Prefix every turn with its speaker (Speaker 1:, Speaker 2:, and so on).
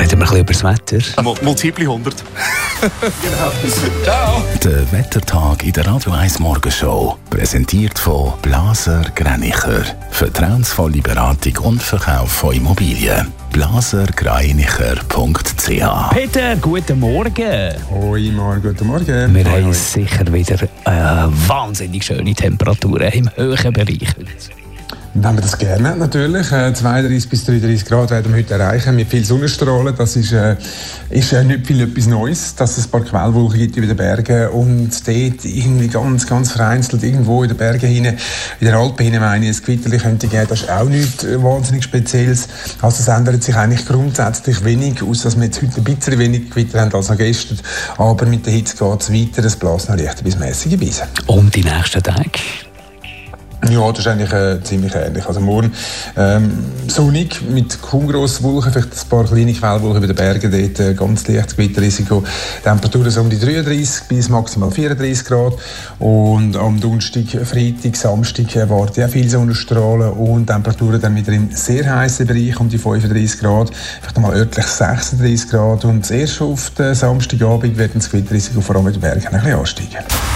Speaker 1: Reden wir ein bisschen über das Wetter.
Speaker 2: Multiple 100.
Speaker 3: Genau. Ciao. Der Wettertag in der Radio 1 Morgenshow. Präsentiert von Blaser Greinicher. Vertrauensvolle Beratung und Verkauf von Immobilien. blasergreinicher.ch.
Speaker 1: Peter, guten Morgen.
Speaker 4: Hoi, guten Morgen.
Speaker 1: Wir haben sicher wieder wahnsinnig schöne Temperaturen im hohen Bereich heute.
Speaker 4: Nehmen wir das gerne natürlich. 32 bis 33 Grad werden wir heute erreichen mit viel Sonnenstrahlen. Das ist nicht viel etwas Neues, dass es ein paar Quellwolken gibt über den Bergen und dort irgendwie ganz, ganz vereinzelt irgendwo in den Bergen hinein, in den Alpen hinein, meine ich, ein Gewitterchen könnte geben. Das ist auch nichts wahnsinnig Spezielles. Also es ändert sich eigentlich grundsätzlich wenig, außer dass wir jetzt heute ein bisschen weniger Gewitter haben als noch gestern. Aber mit der Hitze geht es weiter, es bläst noch leichte bis mäßige Brise.
Speaker 1: Und die nächsten Tage?
Speaker 4: Ja, das ist eigentlich ziemlich ähnlich. Also morgen sonnig, mit kaum grossen Wolken, vielleicht ein paar kleine Quellwolken über den Bergen, dort ganz leichtes Gewitterrisiko. Temperaturen so um die 33 bis maximal 34 Grad. Und am Donnerstag, Freitag, Samstag erwarten ja viele Sonnenstrahlen und Temperaturen dann wieder im sehr heißen Bereich um die 35 Grad, vielleicht einmal örtlich 36 Grad. Und erst auf den Samstagabend wird das Gewitterrisiko vor allem in den Bergen ein bisschen ansteigen.